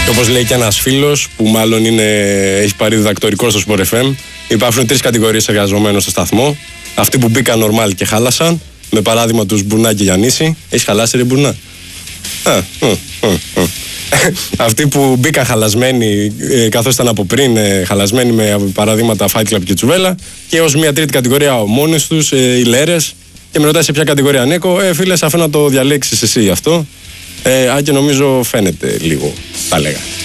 Και όπως λέει και ένας φίλος που μάλλον έχει πάρει διδακτορικό στο Sport FM, υπάρχουν 3 κατηγορίες εργαζομένων στο σταθμό. Αυτοί που μπήκαν normal και χάλασαν, με παράδειγμα τους Μπουρνά και Γιαννίση. Έχει χαλάσει ρε Μπουρνά? Αυτοί που μπήκαν χαλασμένοι, καθώς ήταν από πριν, χαλασμένοι με παραδείγματα Fight Club και Τσουβέλα. Και ως μια τρίτη κατηγορία ο μόνος τους, οι Λέρες. Και με ρωτάει σε ποια κατηγορία ανήκω. Φίλε, αφού να το διαλέξεις εσύ αυτό. Αν και νομίζω φαίνεται λίγο, θα λέγα.